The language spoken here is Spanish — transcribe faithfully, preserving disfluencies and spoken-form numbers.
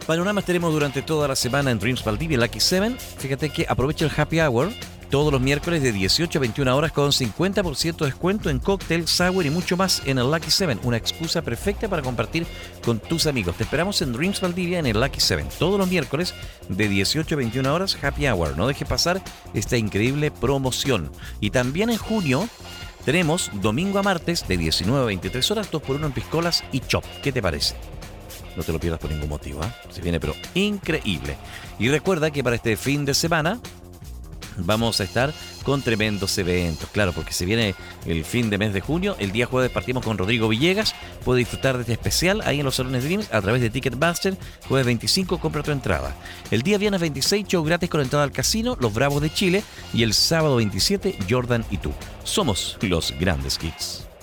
Panoramas tenemos durante toda la semana en Dreams Valdivia, Lucky siete. Fíjate que aprovecha el happy hour todos los miércoles de dieciocho a veintiuna horas con cincuenta por ciento de descuento en cóctel, sour y mucho más en el Lucky siete. Una excusa perfecta para compartir con tus amigos. Te esperamos en Dreams Valdivia en el Lucky siete. Todos los miércoles de dieciocho a veintiuna horas, happy hour. No dejes pasar esta increíble promoción. Y también en junio tenemos domingo a martes de diecinueve a veintitrés horas, dos por uno en piscolas y chop. ¿Qué te parece? No te lo pierdas por ningún motivo, ¿eh? Se viene pero increíble. Y recuerda que para este fin de semana vamos a estar con tremendos eventos, claro, porque se viene el fin de mes de junio. El día jueves partimos con Rodrigo Villegas. Puedes disfrutar de este especial ahí en los salones Dreams a través de Ticketmaster. Jueves veinticinco, compra tu entrada. El día viernes veintiséis, show gratis con entrada al casino, Los Bravos de Chile. Y el sábado veintisiete, Jordan y tú. Somos los Grandes Geeks.